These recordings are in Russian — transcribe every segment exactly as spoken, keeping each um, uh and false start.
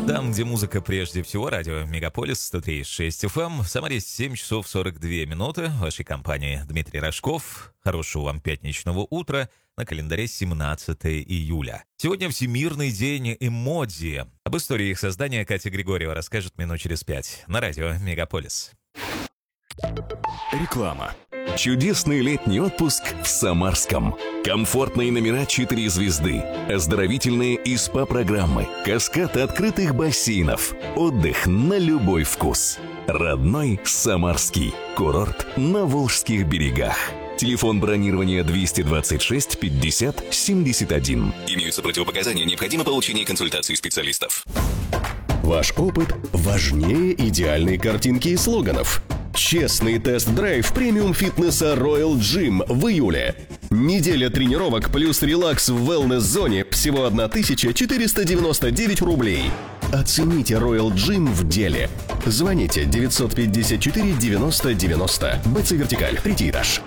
Там, где музыка прежде всего, радио Мегаполис сто три и шесть эф эм. В Самаре семь часов сорок две минуты. В вашей компании Дмитрий Рожков. Хорошего вам пятничного утра. На календаре семнадцатое июля. Сегодня Всемирный день эмодзи. Об истории их создания Катя Григорьева расскажет минут через пять. На радио Мегаполис. Реклама. Чудесный летний отпуск в Самарском. Комфортные номера четыре звезды, оздоровительные и СПА-программы, каскад открытых бассейнов, отдых на любой вкус. Родной Самарский. Курорт на Волжских берегах. Телефон бронирования двести двадцать шесть пятьдесят семьдесят один. Имеются противопоказания, необходимо получение консультации специалистов. Ваш опыт важнее идеальной картинки и слоганов. Честный тест-драйв премиум-фитнеса Royal Gym в июле. Неделя тренировок плюс релакс в wellness-зоне всего тысяча четыреста девяносто девять рублей. Оцените Royal Gym в деле. Звоните девятьсот пятьдесят четыре девяносто девяносто. БЦ Вертикаль, третий этаж.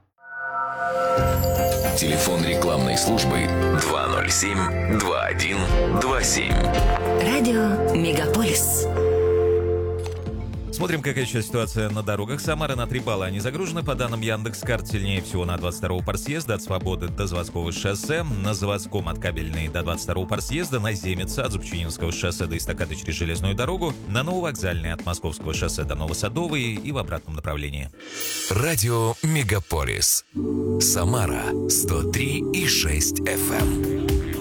Телефон рекламной службы два ноль семь два один два семь. Радио Мегаполис. Смотрим, какая сейчас ситуация на дорогах. Самара на три балла не загружена. По данным Яндекс.Карт, сильнее всего на двадцать второго парсъезда от Свободы до Заводского шоссе. На Заводском от Кабельной до двадцать второго парсъезда. На Земице от Зубчининского шоссе до эстакады через железную дорогу. На Нововокзальной от Московского шоссе до Новосадовой и в обратном направлении. Радио Мегаполис. Самара сто три и шесть эф эм.